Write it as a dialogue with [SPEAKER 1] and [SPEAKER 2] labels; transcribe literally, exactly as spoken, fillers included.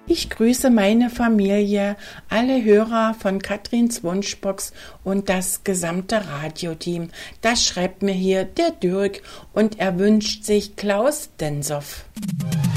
[SPEAKER 1] Ich grüße meine Familie, alle Hörer von Katrins Wunschbox und das gesamte Radioteam. Das schreibt mir hier der Dirk und er wünscht sich Klaus Densoff.